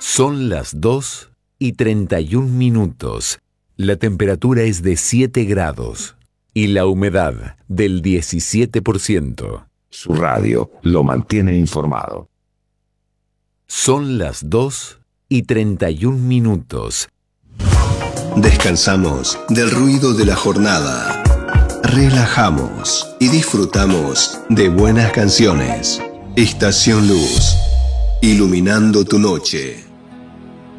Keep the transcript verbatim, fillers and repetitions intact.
Son las dos y treinta y un minutos. La temperatura es de siete grados y la humedad del diecisiete por ciento. Su radio lo mantiene informado. Son las dos y treinta y un minutos. Descansamos del ruido de la jornada. Relajamos y disfrutamos de buenas canciones. Estación Luz, iluminando tu noche.